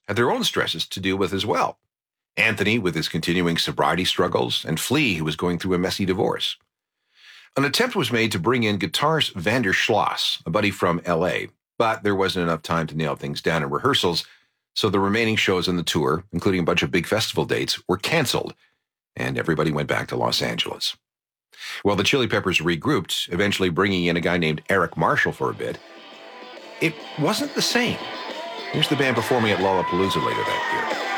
had their own stresses to deal with as well. Anthony with his continuing sobriety struggles, and Flea, who was going through a messy divorce. An attempt was made to bring in guitarist Vander Schloss, a buddy from L.A., but there wasn't enough time to nail things down in rehearsals, so the remaining shows on the tour, including a bunch of big festival dates, were canceled, and everybody went back to Los Angeles. Well, the Chili Peppers regrouped, eventually bringing in a guy named Eric Marshall for a bit. It wasn't the same. Here's the band performing at Lollapalooza later that year.